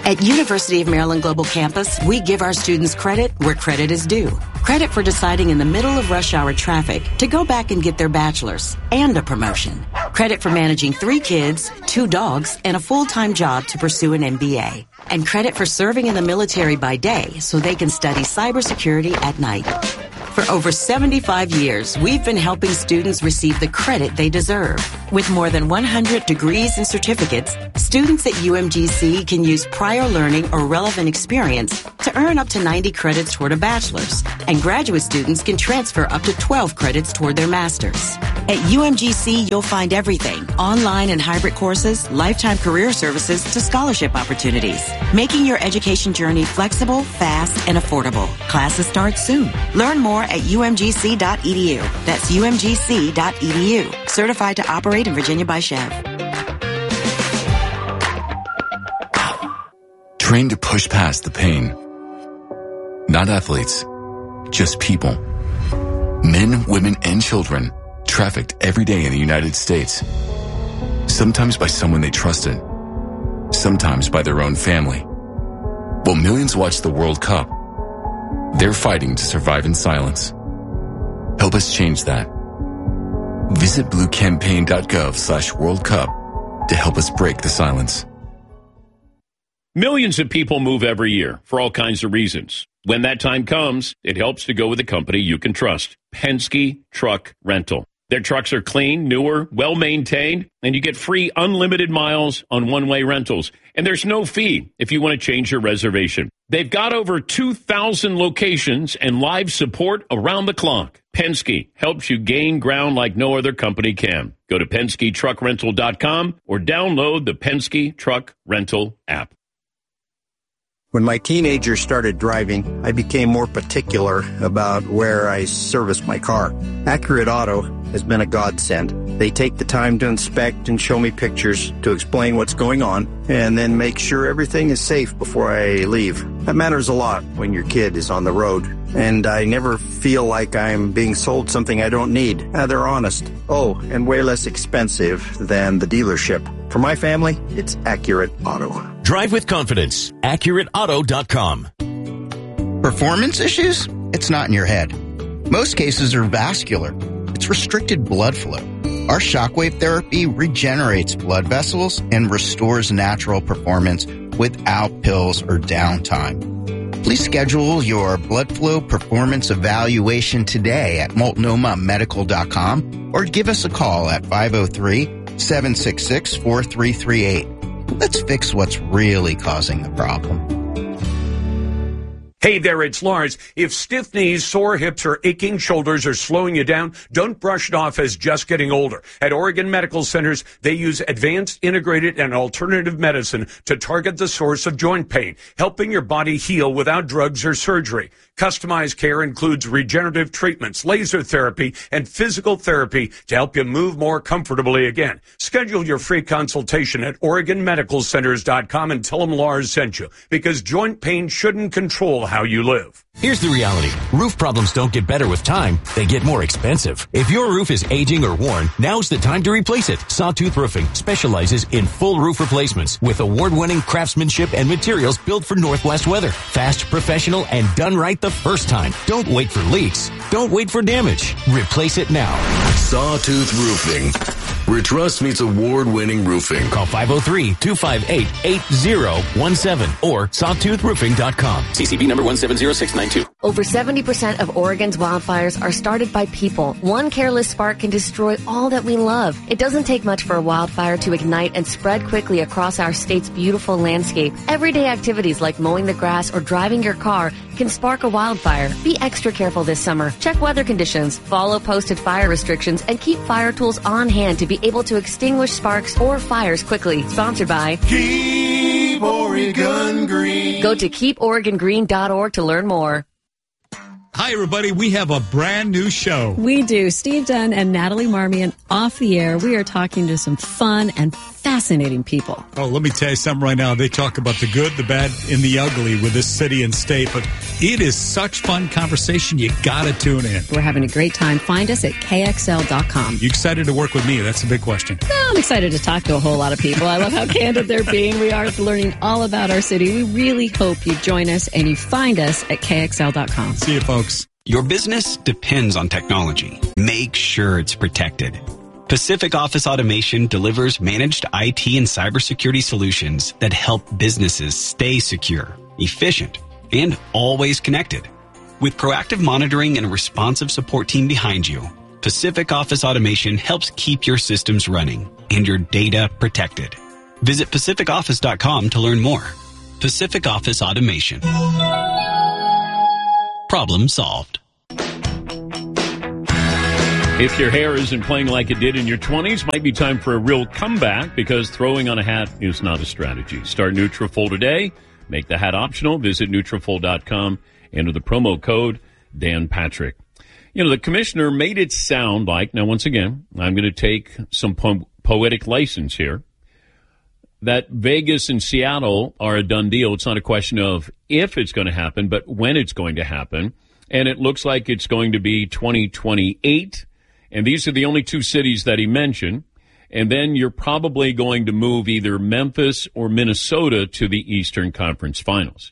At University of Maryland Global Campus, we give our students credit where credit is due. Credit for deciding in the middle of rush hour traffic to go back and get their bachelor's and a promotion. Credit for managing 3 kids, 2 dogs, and a full-time job to pursue an MBA. And credit for serving in the military by day so they can study cybersecurity at night. For over 75 years, we've been helping students receive the credit they deserve. With more than 100 degrees and certificates, students at UMGC can use prior learning or relevant experience to earn up to 90 credits toward a bachelor's, and graduate students can transfer up to 12 credits toward their master's. At UMGC, you'll find everything: online and hybrid courses, lifetime career services to scholarship opportunities, making your education journey flexible, fast, and affordable. Classes start soon. Learn more at umgc.edu. That's umgc.edu. Certified to operate in Virginia by Chev. Trained to push past the pain. Not athletes, just people. Men, women, and children trafficked every day in the United States. Sometimes by someone they trusted. Sometimes by their own family. While millions watch the World Cup, they're fighting to survive in silence. Help us change that. Visit bluecampaign.gov/World Cup to help us break the silence. Millions of people move every year for all kinds of reasons. When that time comes, it helps to go with a company you can trust. Penske Truck Rental. Their trucks are clean, newer, well-maintained, and you get free unlimited miles on one-way rentals. And there's no fee if you want to change your reservation. They've got over 2,000 locations and live support around the clock. Penske helps you gain ground like no other company can. Go to PenskeTruckRental.com or download the Penske Truck Rental app. When my teenagers started driving, I became more particular about where I service my car. Accurate Auto has been a godsend. They take the time to inspect and show me pictures to explain what's going on, and then make sure everything is safe before I leave. That matters a lot when your kid is on the road, and I never feel like I'm being sold something I don't need. They're honest. Oh, and way less expensive than the dealership. For my family, it's Accurate Auto. Drive with confidence. AccurateAuto.com. Performance issues? It's not in your head. Most cases are vascular. It's restricted blood flow. Our shockwave therapy regenerates blood vessels and restores natural performance without pills or downtime. Please schedule your blood flow performance evaluation today at multnomamedical.com or give us a call at 503-766-4338. Let's fix what's really causing the problem. Hey there, it's Lars. If stiff knees, sore hips, or aching shoulders are slowing you down, don't brush it off as just getting older. At Oregon Medical Centers, they use advanced, integrated, and alternative medicine to target the source of joint pain, helping your body heal without drugs or surgery. Customized care includes regenerative treatments, laser therapy, and physical therapy to help you move more comfortably again. Schedule your free consultation at OregonMedicalCenters.com and tell them Lars sent you, because joint pain shouldn't control how you live. Here's the reality. Roof problems don't get better with time. They get more expensive. If your roof is aging or worn, now's the time to replace it. Sawtooth Roofing specializes in full roof replacements with award-winning craftsmanship and materials built for Northwest weather. Fast, professional, and done right the first time. Don't wait for leaks. Don't wait for damage. Replace it now. Sawtooth Roofing, where trust meets award-winning roofing. Call 503-258-8017 or sawtoothroofing.com. CCB number 170692. Over 70% of Oregon's wildfires are started by people. One careless spark can destroy all that we love. It doesn't take much for a wildfire to ignite and spread quickly across our state's beautiful landscape. Everyday activities like mowing the grass or driving your car can spark a wildfire. Be extra careful this summer. Check weather conditions, follow posted fire restrictions, and keep fire tools on hand to be able to extinguish sparks or fires quickly. Sponsored by Keep Oregon Green. Go to keeporegongreen.org to learn more. Hi, everybody. We have a brand new show. We do. Steve Dunn and Natalie Marmion off the air. We are talking to some fun and fascinating people. Oh, let me tell you something right now. They talk about the good, the bad, and the ugly with this city and state, but it is such fun conversation. You got to tune in. We're having a great time. Find us at KXL.com. You excited to work with me? That's the big question. No, I'm excited to talk to a whole lot of people. I love how candid they're being. We are learning all about our city. We really hope you join us and you find us at KXL.com. See you, folks. Your business depends on technology. Make sure it's protected. Pacific Office Automation delivers managed IT and cybersecurity solutions that help businesses stay secure, efficient, and always connected. With proactive monitoring and a responsive support team behind you, Pacific Office Automation helps keep your systems running and your data protected. Visit PacificOffice.com to learn more. Pacific Office Automation. Problem solved. If your hair isn't playing like it did in your 20s, might be time for a real comeback because throwing on a hat is not a strategy. Start Nutrafol today. Make the hat optional. Visit Nutrafol.com. Enter the promo code Dan Patrick. You know, the commissioner made it sound like, now once again, I'm going to take some poetic license here, that Vegas and Seattle are a done deal. It's not a question of if it's going to happen, but when it's going to happen. And it looks like it's going to be 2028. And these are the only two cities that he mentioned. And then you're probably going to move either Memphis or Minnesota to the Eastern Conference Finals.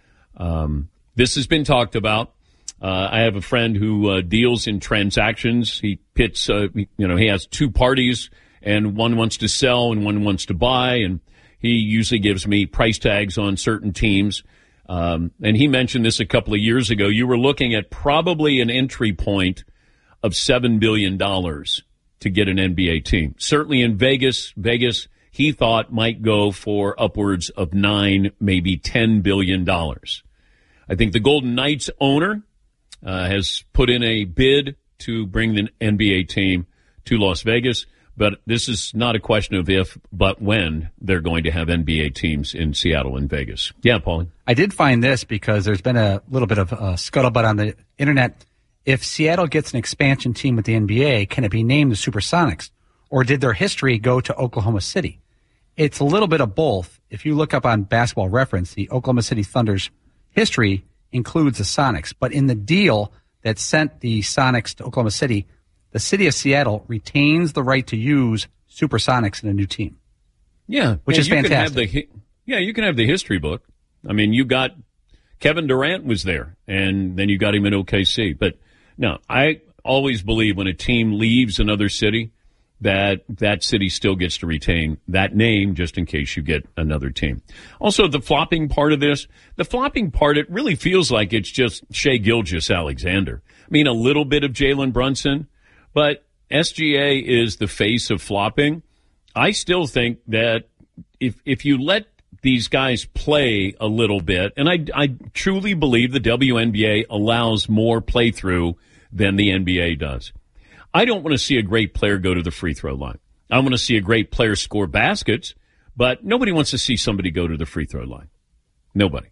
This has been talked about. I have a friend who deals in transactions. He pits, he has two parties, and one wants to sell and one wants to buy, and he usually gives me price tags on certain teams. And he mentioned this a couple of years ago. You were looking at probably an entry point of $7 billion to get an NBA team. Certainly in Vegas, he thought might go for upwards of $9, maybe $10 billion. I think the Golden Knights owner has put in a bid to bring the NBA team to Las Vegas. But this is not a question of if, but when they're going to have NBA teams in Seattle and Vegas. Yeah, Paulie. I did find this because there's been a little bit of scuttlebutt on the internet. If Seattle gets an expansion team with the NBA, can it be named the Supersonics? Or did their history go to Oklahoma City? It's a little bit of both. If you look up on Basketball Reference, the Oklahoma City Thunder's history includes the Sonics. But in the deal that sent the Sonics to Oklahoma City, the city of Seattle retains the right to use Supersonics in a new team. Yeah. Which is fantastic. You can have the history book. I mean, you got Kevin Durant was there, and then you got him in OKC. But no, I always believe when a team leaves another city, that city still gets to retain that name just in case you get another team. Also, the flopping part of this, it really feels like it's just Shai Gilgeous-Alexander. I mean, a little bit of Jalen Brunson. But SGA is the face of flopping. I still think that if you let these guys play a little bit, and I truly believe the WNBA allows more playthrough than the NBA does. I don't want to see a great player go to the free throw line. I want to see a great player score baskets, but nobody wants to see somebody go to the free throw line. Nobody.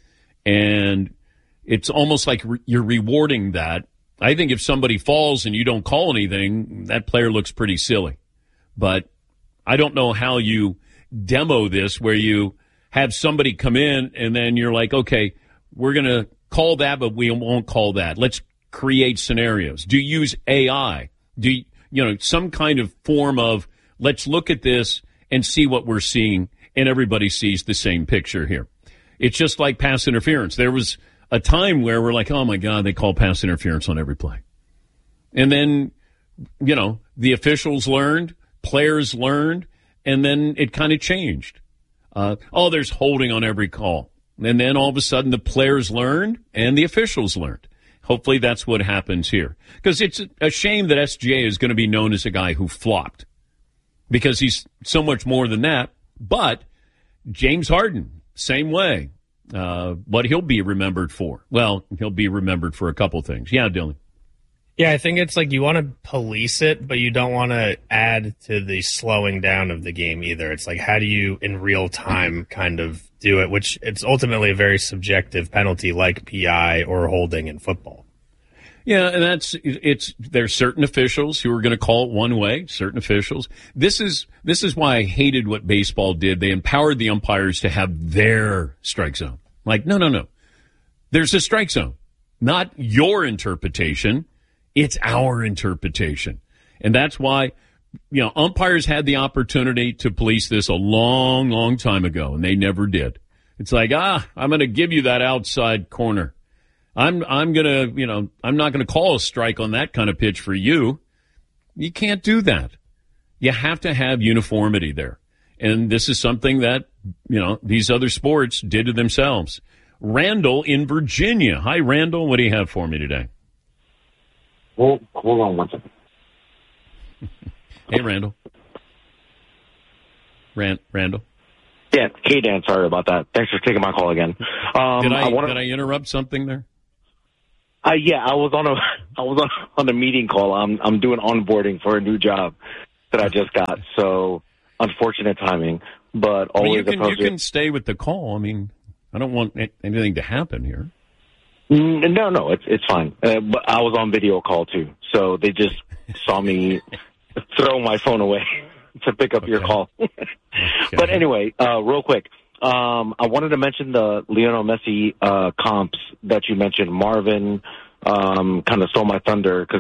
And it's almost like you're rewarding that. I think if somebody falls and you don't call anything, that player looks pretty silly. But I don't know how you demo this where you have somebody come in and then you're like, okay, we're going to call that, but we won't call that. Let's create scenarios. Do you use AI? Do some kind of form of let's look at this and see what we're seeing, and everybody sees the same picture here. It's just like pass interference. There was a time where we're like, oh, my God, they call pass interference on every play. And then, the officials learned, players learned, and then it kind of changed. There's holding on every call. And then all of a sudden the players learned and the officials learned. Hopefully that's what happens here. Because it's a shame that SGA is going to be known as a guy who flopped. Because he's so much more than that. But James Harden, same way. What he'll be remembered for. Well, he'll be remembered for a couple things. Yeah, Dylan. Yeah, I think it's like you want to police it, but you don't want to add to the slowing down of the game either. It's like, how do you in real time kind of do it, which it's ultimately a very subjective penalty like PI or holding in football. Yeah, and there's certain officials who are going to call it one way, certain officials. This is why I hated what baseball did. They empowered the umpires to have their strike zone. Like, no. There's a strike zone. Not your interpretation. It's our interpretation. And that's why, umpires had the opportunity to police this a long, long time ago, and they never did. It's like, I'm going to give you that outside corner. I'm not going to call a strike on that kind of pitch for you. You can't do that. You have to have uniformity there. And this is something that, these other sports did to themselves. Randall in Virginia. Hi, Randall. What do you have for me today? Hold on one second. Hey, Randall. Randall. Yeah, hey, Dan. Sorry about that. Thanks for taking my call again. Did I interrupt something there? Yeah, I was on a meeting call. I'm doing onboarding for a new job that I just got. So unfortunate timing, but always you can stay with the call. I mean, I don't want anything to happen here. No, it's fine. But I was on video call too, so they just saw me throw my phone away to pick up your call. But anyway, real quick, I wanted to mention the Lionel Messi comps that you mentioned. Marvin kind of stole my thunder because